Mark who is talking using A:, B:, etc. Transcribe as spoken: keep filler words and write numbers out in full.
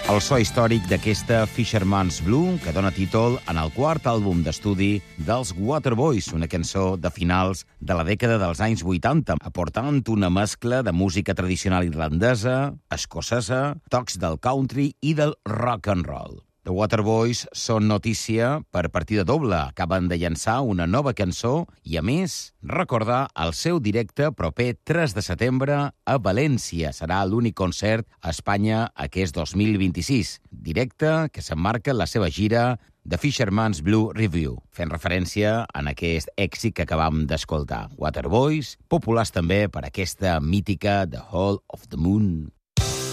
A: El so històric d'aquesta Fisherman's Blue, que dona títol en el quart àlbum d'estudi dels Waterboys, una cançó de finals de la dècada dels anys vuitanta, aportant una mescla de música tradicional irlandesa, escocesa, tocs del country i del rock and roll. The Waterboys són notícia per partida doble. Acaben de llançar una nova cançó i, a més, recordar el seu directe proper tres de setembre a València. Serà l'únic concert a Espanya aquest dos mil vint-i-sis. Directe que s'emmarca en la seva gira The Fisherman's Blue Review, fent referència en aquest èxit que acabam d'escoltar. Waterboys, populars també per aquesta mítica The Hall of the Moon.